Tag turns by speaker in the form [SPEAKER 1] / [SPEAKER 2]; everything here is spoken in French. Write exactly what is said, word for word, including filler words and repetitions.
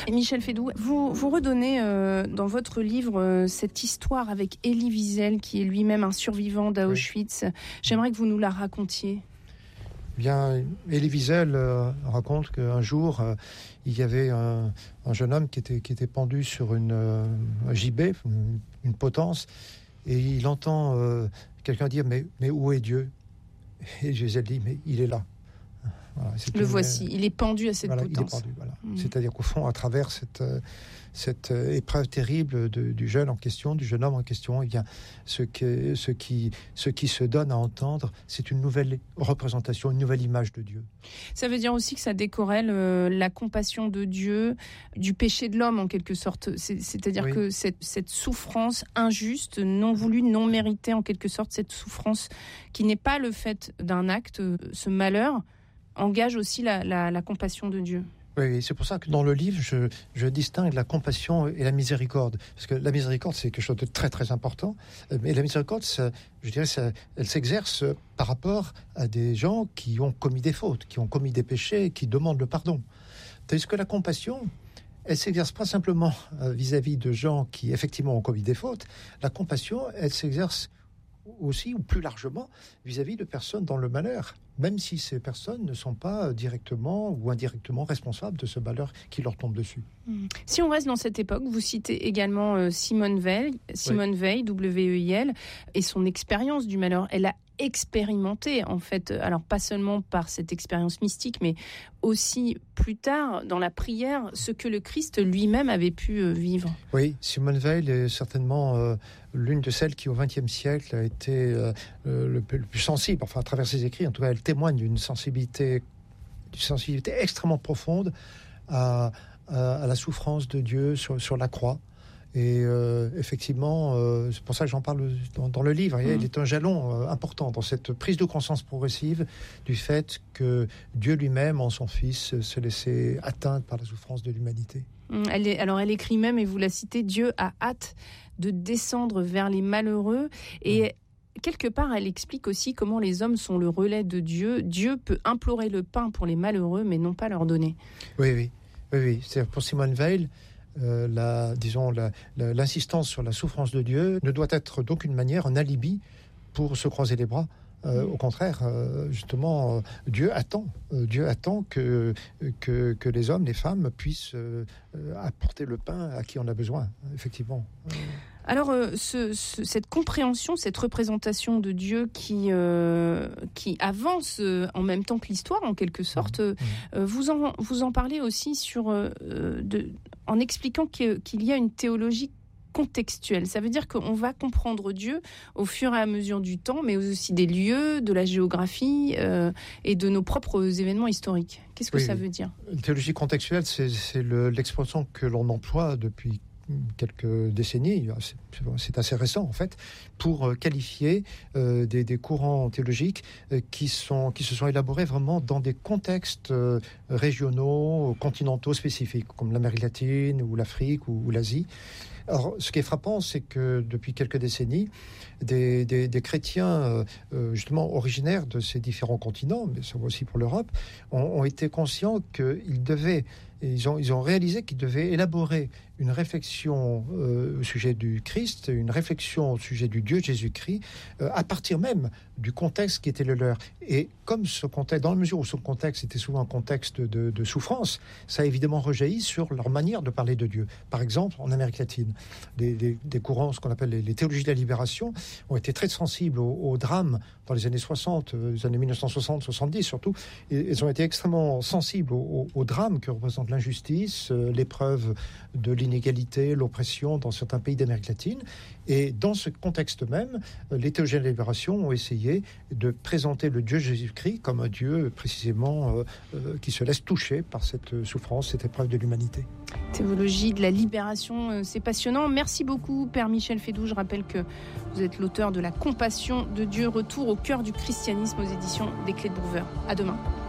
[SPEAKER 1] Et Michel Fédoux, vous, vous redonnez euh, dans votre livre euh, cette histoire avec Elie Wiesel, qui est lui-même un survivant d'Auschwitz. Oui. J'aimerais que vous nous la racontiez.
[SPEAKER 2] Bien, Elie Wiesel euh, raconte qu'un jour, euh, il y avait un, un jeune homme qui était, qui était pendu sur une, euh, un gibet, une, une potence, et il entend euh, quelqu'un dire mais, « mais où est Dieu ?» Et Wiesel dit « mais il est là ». Voilà,
[SPEAKER 1] le une, voici, il est pendu à cette
[SPEAKER 2] voilà,
[SPEAKER 1] potence.
[SPEAKER 2] Il est pendu, voilà. Mmh. C'est-à-dire qu'au fond, à travers cette, euh, cette euh, épreuve terrible de, du jeune en question, du jeune homme en question, eh bien, ce, que, ce, qui, ce qui se donne à entendre, c'est une nouvelle représentation, une nouvelle image de Dieu.
[SPEAKER 1] Ça veut dire aussi que ça décorrèle euh, la compassion de Dieu, du péché de l'homme en quelque sorte. C'est, c'est-à-dire oui. que cette, cette souffrance injuste, non voulue, non méritée en quelque sorte, cette souffrance qui n'est pas le fait d'un acte, ce malheur, engage aussi la, la, la compassion de Dieu.
[SPEAKER 2] Oui, c'est pour ça que dans le livre, je, je distingue la compassion et la miséricorde. Parce que la miséricorde, c'est quelque chose de très, très important. Mais la miséricorde, ça, je dirais, ça, elle s'exerce par rapport à des gens qui ont commis des fautes, qui ont commis des péchés, qui demandent le pardon. Tandis que la compassion, elle s'exerce pas simplement vis-à-vis de gens qui, effectivement, ont commis des fautes. La compassion, elle s'exerce aussi, ou plus largement, vis-à-vis de personnes dans le malheur, même si ces personnes ne sont pas directement ou indirectement responsables de ce malheur qui leur tombe dessus.
[SPEAKER 1] Si on reste dans cette époque, vous citez également euh, Simone Weil, Simone oui. Weil, W E I L, et son expérience du malheur. Elle a expérimenté, en fait, alors pas seulement par cette expérience mystique, mais aussi plus tard, dans la prière, ce que le Christ lui-même avait pu euh, vivre.
[SPEAKER 2] Oui, Simone Weil est certainement euh, l'une de celles qui, au vingtième siècle, a été euh, le, le plus sensible, enfin, à travers ses écrits, en tout cas, elle témoigne d'une sensibilité, d'une sensibilité extrêmement profonde à, à, à la souffrance de Dieu sur, sur la croix. Et euh, effectivement, euh, c'est pour ça que j'en parle dans, dans le livre. Mmh. Il est un jalon euh, important dans cette prise de conscience progressive du fait que Dieu lui-même, en son Fils, se laissait atteindre par la souffrance de l'humanité.
[SPEAKER 1] Mmh. Elle est, alors elle écrit même, et vous la citez, Dieu a hâte de descendre vers les malheureux. Et mmh. quelque part, elle explique aussi comment les hommes sont le relais de Dieu. Dieu peut implorer le pain pour les malheureux, mais non pas leur donner.
[SPEAKER 2] Oui, oui, oui, oui. C'est pour Simone Weil. Euh, la, disons, la, la, l'insistance sur la souffrance de Dieu ne doit être d'aucune manière un alibi pour se croiser les bras. Euh, au contraire, euh, justement, euh, Dieu attend, euh, Dieu attend que, que, que les hommes, les femmes puissent euh, apporter le pain à qui en a besoin, effectivement.
[SPEAKER 1] Alors, euh, ce, ce, cette compréhension, cette représentation de Dieu qui, euh, qui avance euh, en même temps que l'histoire, en quelque sorte, mmh. euh, vous, en, vous en parlez aussi sur, euh, de, en expliquant que, qu'il y a une théologie contextuelle. Ça veut dire qu'on va comprendre Dieu au fur et à mesure du temps, mais aussi des lieux, de la géographie euh, et de nos propres événements historiques. Qu'est-ce que oui, ça veut dire ?
[SPEAKER 2] La théologie contextuelle, c'est, c'est le, l'expression que l'on emploie depuis quelques décennies, c'est, c'est assez récent en fait, pour qualifier euh, des, des courants théologiques euh, qui, sont, qui se sont élaborés vraiment dans des contextes euh, régionaux, continentaux spécifiques, comme l'Amérique latine ou l'Afrique ou, ou l'Asie. Alors, ce qui est frappant, c'est que depuis quelques décennies, des, des, des chrétiens, euh, justement originaires de ces différents continents, mais ça vaut aussi pour l'Europe, ont, ont été conscients qu'ils devaient, ils ont, ils ont réalisé qu'ils devaient élaborer une réflexion euh, au sujet du Christ, une réflexion au sujet du Dieu Jésus-Christ, euh, à partir même du contexte qui était le leur. Et comme ce contexte, dans la mesure où ce contexte était souvent un contexte de, de souffrance, ça a évidemment rejailli sur leur manière de parler de Dieu. Par exemple, en Amérique latine, des, des, des courants, ce qu'on appelle les, les théologies de la libération, ont été très sensibles au, au drame dans les années soixante, les années dix-neuf cent soixante soixante-dix surtout. Et, ils ont été extrêmement sensibles au, au, au drame que représente l'injustice, euh, l'épreuve de l'inégalité, l'oppression dans certains pays d'Amérique latine. Et dans ce contexte même, les théologiens de la libération ont essayé de présenter le Dieu Jésus-Christ comme un Dieu précisément euh, euh, qui se laisse toucher par cette souffrance, cette épreuve de l'humanité.
[SPEAKER 1] Théologie de la libération, euh, c'est passionnant. Merci beaucoup, Père Michel Fédoux. Je rappelle que vous êtes l'auteur de La compassion de Dieu, retour au cœur du christianisme aux éditions des Clés de Brouwer. À demain.